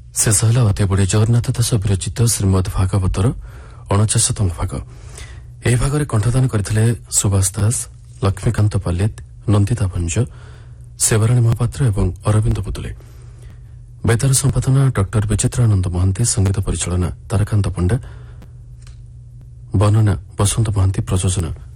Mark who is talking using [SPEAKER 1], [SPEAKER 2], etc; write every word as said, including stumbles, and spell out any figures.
[SPEAKER 1] ଶେଷ ହେଲା ଅତେବଡ଼ି ଜଗନ୍ନାଥ ଦାସ ବିରଚିତ ଶ୍ରୀମଦ୍ ଭାଗବତର ଅଣଚାଶତମ ଭାଗ। ଏହି ଭାଗରେ କଣ୍ଠଦାନ କରିଥିଲେ ସୁଭାଷ ଦାସ, ଲକ୍ଷ୍ମୀକାନ୍ତ ପଲ୍ଲିତ, ନନ୍ଦିତା ଭଞ୍ଜ, ସେବାରାଣୀ ମହାପାତ୍ର ଏବଂ ଅରବିନ୍ଦ ମୁଦୁଲି। ବେତାର ସମ୍ପାଦନା ଡକ୍ଟର ବିଚିତ୍ରାନନ୍ଦ ମହାନ୍ତି, ସଙ୍ଗୀତ ପରିଚାଳନା ତାରାକାନ୍ତ ପଣ୍ଡା, ବର୍ଣ୍ଣନା ବସନ୍ତ ମହାନ୍ତି, ପ୍ରଯୋଜନା